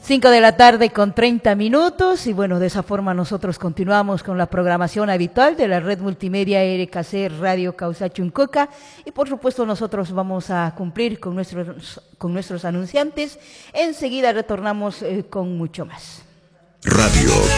5 de la tarde con 30 minutos y bueno, de esa forma nosotros continuamos con la programación habitual de la red multimedia RKC Radio Causachuncoca y por supuesto nosotros vamos a cumplir con nuestros anunciantes. Enseguida retornamos con mucho más. Radio